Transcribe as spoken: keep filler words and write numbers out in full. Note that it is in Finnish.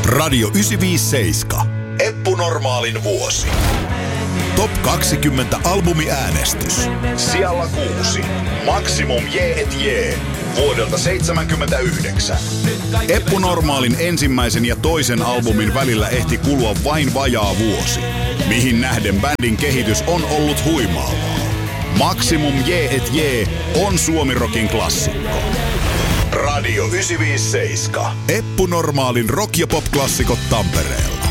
Radio yhdeksänsataaviisikymmentäseitsemän. Eppu Normaalin vuosi. Top kaksikymmentä albumiäänestys. Sijalla kuusi. Maximum J et J. Vuodelta seitsemänkymmentäyhdeksän. Eppu Normaalin ensimmäisen ja toisen albumin välillä ehti kulua vain vajaa vuosi, mihin nähden bändin kehitys on ollut huimaavaa. Maximum J et J on Suomi-rokin klassikko. Radio yhdeksänsataaviisikymmentäseitsemän. Eppu Normaalin rock- ja pop-klassikot Tampereella.